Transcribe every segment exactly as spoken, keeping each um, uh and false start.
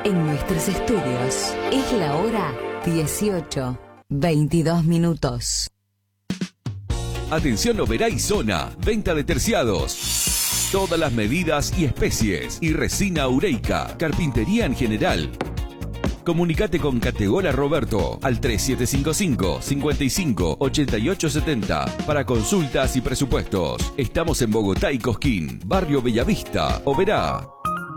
en nuestros estudios. Es la hora dieciocho, veintidós minutos. Atención Oberá y zona, venta de terciados. Todas las medidas y especies y resina ureica, carpintería en general. Comunicate con Categola Roberto al tres siete cinco cinco, cinco cinco, ocho ocho siete cero para consultas y presupuestos. Estamos en Bogotá y Cosquín, Barrio Bellavista, Oberá.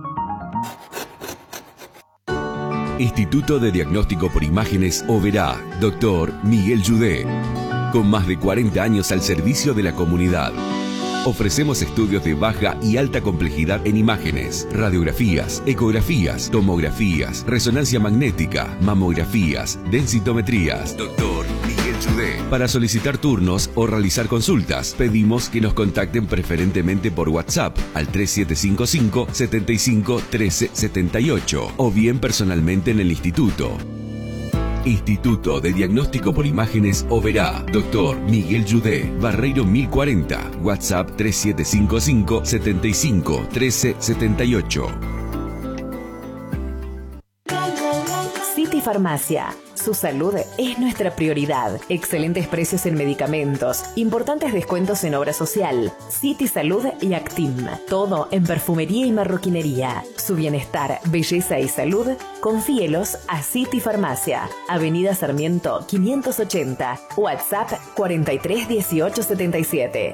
Instituto de Diagnóstico por Imágenes Oberá, doctor Miguel Yudé. Con más de cuarenta años al servicio de la comunidad. Ofrecemos estudios de baja y alta complejidad en imágenes, radiografías, ecografías, tomografías, resonancia magnética, mamografías, densitometrías. doctor Miguel Yudé. Para solicitar turnos o realizar consultas, pedimos que nos contacten preferentemente por WhatsApp al tres siete cinco cinco, setenta y cinco, trece setenta y ocho o bien personalmente en el instituto. Instituto de Diagnóstico por Imágenes Oberá, doctor Miguel Yudé, Barreiro mil cuarenta, WhatsApp tres siete cinco cinco, setenta y cinco, trece setenta y ocho. City Farmacia. Su salud es nuestra prioridad. Excelentes precios en medicamentos, importantes descuentos en obra social, City Salud y Actim. Todo en perfumería y marroquinería. Su bienestar, belleza y salud, confíelos a City Farmacia. Avenida Sarmiento quinientos ochenta, WhatsApp cuarenta y tres dieciocho setenta y siete.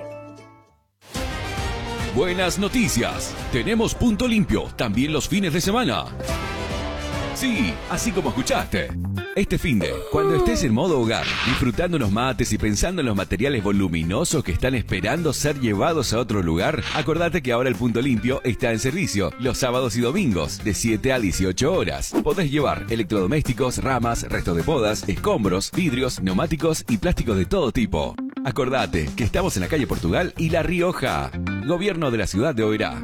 Buenas noticias. Tenemos punto limpio también los fines de semana. Sí, así como escuchaste. Este finde, cuando estés en modo hogar, disfrutando unos mates y pensando en los materiales voluminosos que están esperando ser llevados a otro lugar, acordate que ahora el punto limpio está en servicio los sábados y domingos de siete a dieciocho horas. Podés llevar electrodomésticos, ramas, restos de podas, escombros, vidrios, neumáticos y plásticos de todo tipo. Acordate que estamos en la calle Portugal y La Rioja. Gobierno de la ciudad de Oberá.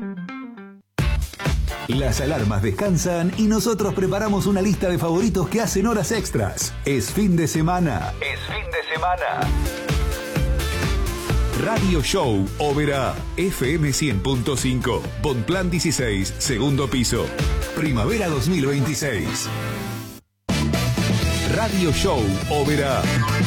Las alarmas descansan y nosotros preparamos una lista de favoritos que hacen horas extras. Es fin de semana. Es fin de semana. Radio Show Oberá, F M cien punto cinco, Bonplan dieciséis, segundo piso. Primavera dos mil veintiséis. Radio Show Oberá.